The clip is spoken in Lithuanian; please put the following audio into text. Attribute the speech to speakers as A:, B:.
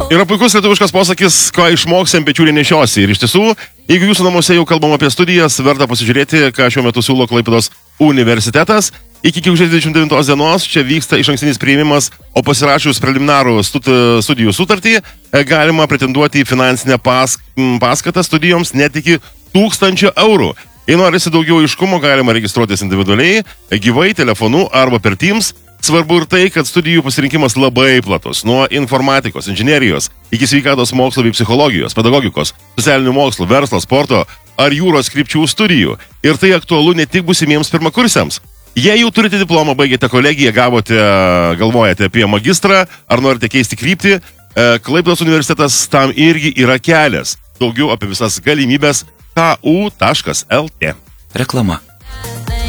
A: Yra puikus lietuviškas posakis, ką išmoksim, pečių nenešiosi. Ir iš tiesų, jeigu jūsų namuose jau kalbam apie studijas, verta pasižiūrėti, ką šiuo metu siūlo Klaipėdos universitetas. Iki gegužės 29 dienos čia vyksta išankstinis priėmimas, o pasirašius preliminarų studijų sutartį galima pretenduoti į finansinę paskatą studijoms net iki 1000 eurų. Jei norisi daugiau aiškumo, galima registruotis individualiai, gyvai, telefonu arba per Teams. Svarbu ir tai, kad studijų pasirinkimas labai platus. Nuo informatikos, inžinerijos iki sveikatos mokslo bei psichologijos, pedagogikos, socialinių mokslų, verslo, sporto ar jūros krypčių studijų. Ir tai aktualu ne tik būsimiems pirmakursiams. Jei jau turite diplomą, baigėte kolegiją, galvojate apie magistrą ar norite keisti kryptį, Klaipėdos universitetas tam irgi yra kelias. Daugiau apie visas galimybės ku.lt.
B: Reklama.